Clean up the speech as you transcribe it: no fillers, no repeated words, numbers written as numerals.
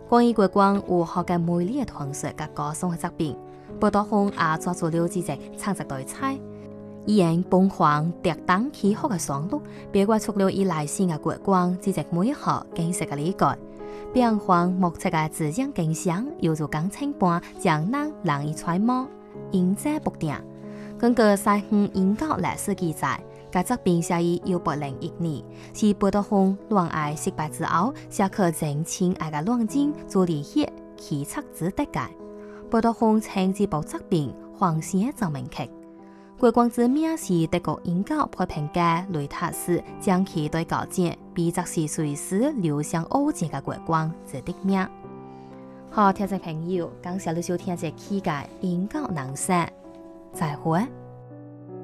关于国光有好嘅美丽嘅传说及歌颂嘅作品，报道风也抓住了几只创作对彩，以用凤凰跌宕起伏嘅双路，表达出了以来世嘅国光之只美好景色嘅理解。变换目测嘅自然景象，犹如钢琴般将人难以揣摩，音者不定。根据西方研究历史记载，该作品写于1801年，是报道风恋爱失败之后，写去真情爱嘅恋情做理血奇策之得嘅。报道风称这部作品《黄仙奏鸣曲》。国光之名是德国研究批评家雷塔斯将其对稿件比作是随时流向欧界嘅国光之得名。好，听众朋友，感谢你收听这期嘅研究南山，再会。